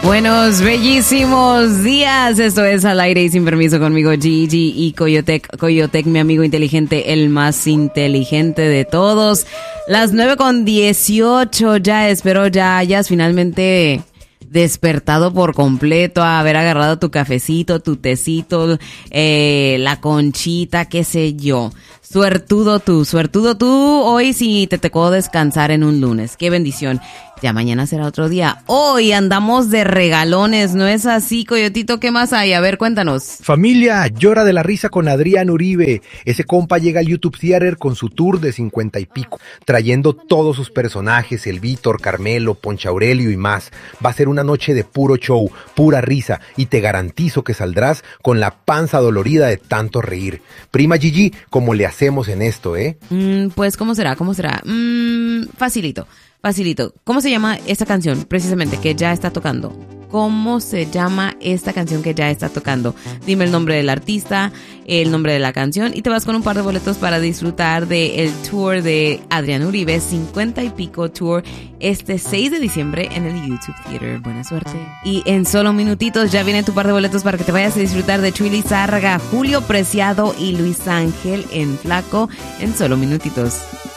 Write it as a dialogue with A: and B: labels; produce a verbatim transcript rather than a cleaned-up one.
A: Buenos, bellísimos días. Esto es Al Aire y Sin Permiso conmigo, Gigi y Coyotec. Coyotec, mi amigo inteligente, el más inteligente de todos. Las nueve con dieciocho, ya espero ya hayas finalmente despertado por completo, a haber agarrado tu cafecito, tu tecito, eh, la conchita, qué sé yo. Suertudo tú, suertudo tú hoy si te tocó descansar en un lunes. Qué bendición. Ya mañana será otro día. Hoy andamos de regalones, ¿no es así, Coyotito? ¿Qué más hay? A ver, cuéntanos.
B: Familia, llora de la risa con Adrián Uribe. Ese compa llega al YouTube Theater con su tour de cincuenta y pico, trayendo todos sus personajes, el Víctor, Carmelo, Poncha Aurelio y más. Va a ser una noche de puro show, pura risa, y te garantizo que saldrás con la panza dolorida de tanto reír. Prima Gigi, ¿cómo le hacemos en esto, eh?
A: Mm, pues, ¿cómo será? ¿Cómo será? Mm, facilito. Facilito. ¿Cómo se llama esta canción precisamente que ya está tocando? ¿Cómo se llama esta canción que ya está tocando? Dime el nombre del artista, el nombre de la canción y te vas con un par de boletos para disfrutar del tour de Adrián Uribe, cincuenta y pico tour, este seis de diciembre en el YouTube Theater. Buena suerte. Y en solo minutitos ya viene tu par de boletos para que te vayas a disfrutar de Chuy Lizárraga, Julio Preciado y Luis Ángel en Flaco en solo minutitos.